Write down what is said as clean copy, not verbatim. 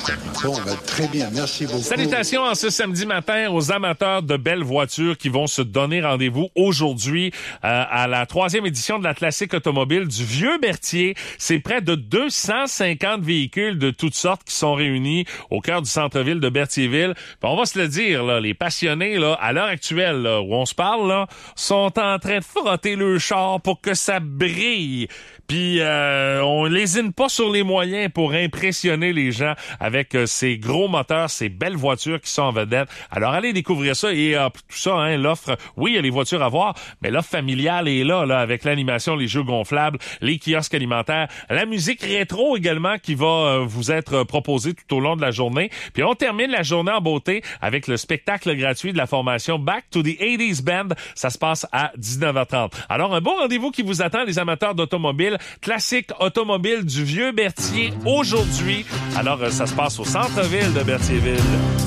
Bon, très bien, merci beaucoup. Salutations en ce samedi matin aux amateurs de belles voitures qui vont se donner rendez-vous aujourd'hui à la 3e édition de la classique automobile du Vieux-Berthier. C'est près de 250 véhicules de toutes sortes qui sont réunis au cœur du centre-ville de Berthierville. Puis on va se le dire, là, les passionnés, là, à l'heure actuelle, là, où on se parle, là, sont en train de frotter le char pour que ça brille. Puis on lésine pas sur les moyens pour impressionner les gens avec ces gros moteurs, ces belles voitures qui sont en vedette. Alors allez découvrir ça et tout ça, hein, l'offre, oui, il y a les voitures à voir, mais l'offre familiale est là, avec l'animation, les jeux gonflables, les kiosques alimentaires, la musique rétro également qui va vous être proposée tout au long de la journée. Puis on termine la journée en beauté avec le spectacle gratuit de la formation Back to the 80s Band. Ça se passe à 19h30. Alors un bon rendez-vous qui vous attend, les amateurs d'automobile. Classique automobile du Vieux-Berthier aujourd'hui. Alors, ça se passe au centre-ville de Berthierville.